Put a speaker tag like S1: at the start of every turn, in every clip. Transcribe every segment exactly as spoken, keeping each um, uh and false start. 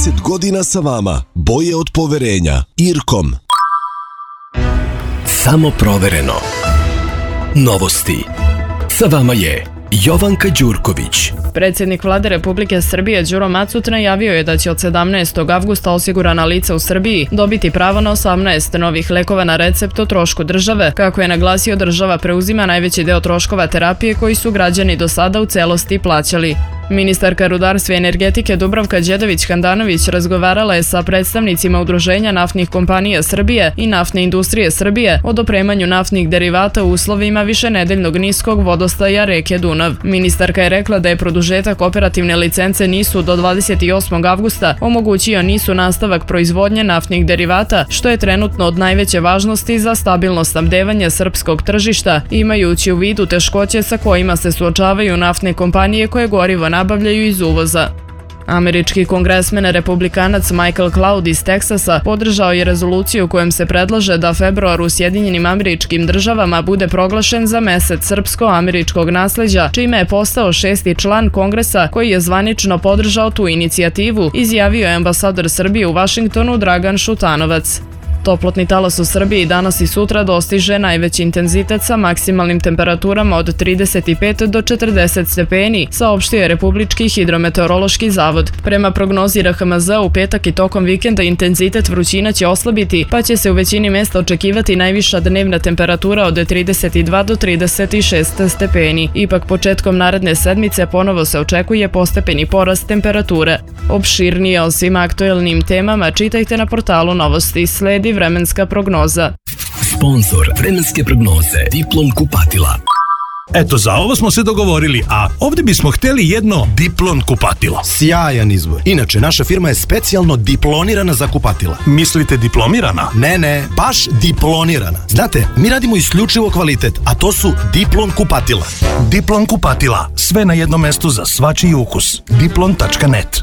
S1: trideset godina sa vama. Boje od poverenja. Irkom.
S2: Samo provereno. Novosti. Sa vama je Jovanka Đurković.
S3: Predsjednik Vlade Republike Srbije Đuro Macut najavio je da će od sedamnaestog avgusta osigurana lica u Srbiji dobiti pravo na osamnaest novih lekova na recept o trošku države. Kako je naglasio, država preuzima najveći deo troškova terapije koji su građani do sada u celosti plaćali. Ministarka rudarstva i energetike Dubravka Đedović-Handanović razgovarala je sa predstavnicima Udruženja naftnih kompanija Srbije i Naftne industrije Srbije o dopremanju naftnih derivata u uslovima višenedeljnog niskog vodostaja reke Dunav. Ministarka je rekla da je produžetak operativne licence NIS-u do dvadeset osmog avgusta omogućio NIS-u nastavak proizvodnje naftnih derivata, što je trenutno od najveće važnosti za stabilno snabdevanje srpskog tržišta, imajući u vidu teškoće sa kojima se suočavaju naftne kompanije koje gorivo nabavljaju iz uvoza. Američki kongresmen republikanac Michael Cloud iz Teksasa podržao je rezoluciju kojom se predlaže da februar u Sjedinjenim Američkim Državama bude proglašen za mesec srpsko-američkog nasleđa, čime je postao šesti član Kongresa koji je zvanično podržao tu inicijativu, izjavio je ambasador Srbije u Vašingtonu Dragan Šutanovac. Toplotni talas u Srbiji danas i sutra dostiže najveći intenzitet sa maksimalnim temperaturama od trideset pet do četrdeset stepeni, saopštio je Republički hidrometeorološki zavod. Prema prognozi R H M Z u petak i tokom vikenda intenzitet vrućina će oslabiti, pa će se u većini mesta očekivati najviša dnevna temperatura od trideset dva do trideset šest stepeni. Ipak početkom naredne sedmice ponovo se očekuje postepeni porast temperature. Opširnije o svim aktuelnim temama čitajte na portalu Novosti. Sledi vremenska prognoza.
S2: Sponzor vremenske prognoze Diplom kupatila.
S4: Eto, za ovo smo se dogovorili, a ovdje bismo htjeli jedno Diplon kupatilo.
S5: Sjajan izbor. Inače, naša firma je specijalno diplonirana za kupatila.
S4: Mislite diplomirana?
S5: Ne, ne, baš diplonirana. Znate, mi radimo isključivo kvalitet, a to su Diplon kupatila.
S4: Diplon kupatila. Sve na jednom mestu za svačiji ukus. diplon tačka net.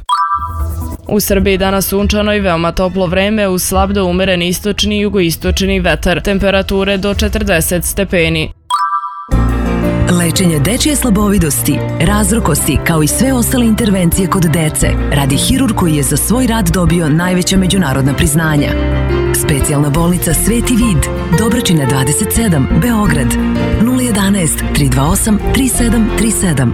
S3: U Srbiji danas sunčano i veoma toplo vreme uz slab do umeren istočni i jugoistočni vetar. Temperature do četrdeset stepeni.
S6: Lečenje dečije slabovidosti, razrokosti kao i sve ostale intervencije kod dece radi hirurg koji je za svoj rad dobio najveća međunarodna priznanja. Specijalna bolnica Sveti Vid, Dobračina dvadeset sedam, Beograd, nula jedanaest, tri dva osam, tri sedam tri sedam.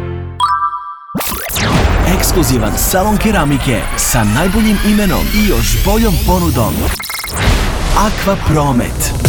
S7: Ekskluzivan salon keramike sa najboljim imenom i još boljom ponudom. Aqua Promet.